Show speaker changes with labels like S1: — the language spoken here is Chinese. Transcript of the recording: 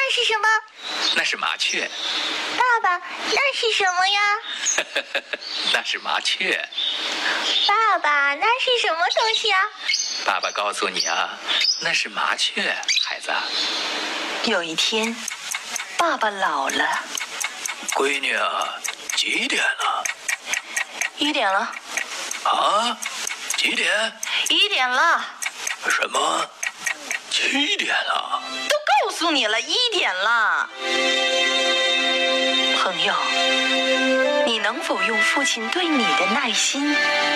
S1: 那是什么？
S2: 那是麻雀。
S1: 爸爸，那是什么呀？
S2: 那是麻雀。
S1: 爸爸，那是什么东西啊？
S2: 爸爸告诉你啊，那是麻雀，孩子。
S3: 有一天，爸爸老了。
S2: 闺女啊，几点了
S3: ？1点了。
S2: 啊？几点
S3: ？1点了。
S2: 什么？7点了？
S3: 都告诉你了，1点了。朋友，你能否用父亲对你的耐心